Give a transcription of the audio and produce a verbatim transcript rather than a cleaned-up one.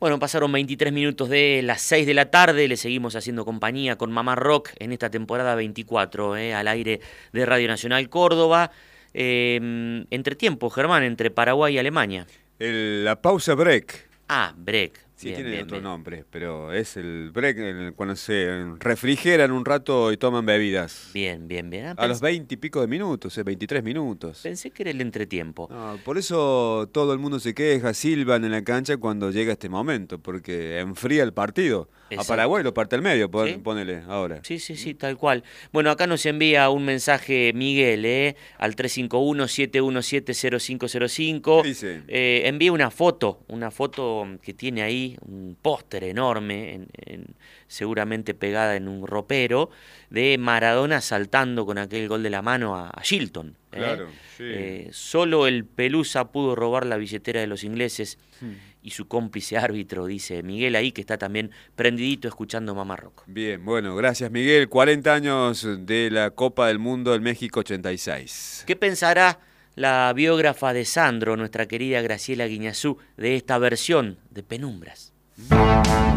Bueno, pasaron veintitrés minutos de las seis de la tarde, le seguimos haciendo compañía con Mamá Rock en esta temporada veinticuatro, eh, al aire de Radio Nacional Córdoba. Eh, entre tiempo, Germán, entre Paraguay y Alemania. El, la pausa break. Ah, break. Sí, Bien, tiene bien, otro bien. nombre, pero es el break el- cuando se refrigeran un rato y toman bebidas. Bien, bien, bien. Ah, A los pens- veinte y pico de minutos, eh, veintitrés minutos. pensé que era el entretiempo. No, por eso todo el mundo se queja, silban en la cancha cuando llega este momento, porque enfría el partido. A Exacto. Paraguay lo parte al medio, pon- ¿Sí? ponele ahora. Sí, sí, sí, tal cual. Bueno, acá nos envía un mensaje Miguel, ¿eh? Al tres cinco uno, siete uno siete, cero cinco cero cinco. ¿Qué dice? Eh, envía una foto, una foto que tiene ahí, un póster enorme, en- en- seguramente pegada en un ropero, de Maradona saltando con aquel gol de la mano a, a Shilton. ¿eh? Claro, sí. Eh, solo el Pelusa pudo robar la billetera de los ingleses y su cómplice árbitro, dice Miguel ahí, que está también prendidito escuchando Mamá Rock. Bien, bueno, gracias Miguel. cuarenta años de la Copa del Mundo del México ochenta y seis. ¿Qué pensará la biógrafa de Sandro, nuestra querida Graciela Guiñazú, de esta versión de Penumbras?